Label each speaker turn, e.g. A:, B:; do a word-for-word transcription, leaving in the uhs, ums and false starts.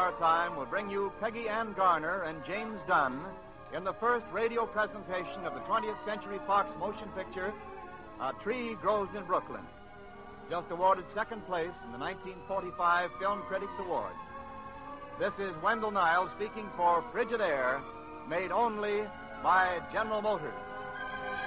A: our time will bring you Peggy Ann Garner and James Dunn in the first radio presentation of the twentieth Century Fox motion picture, A Tree Grows in Brooklyn, just awarded second place in the nineteen forty-five Film Critics Award. This is Wendell Niles speaking for Frigidaire, made only by General Motors.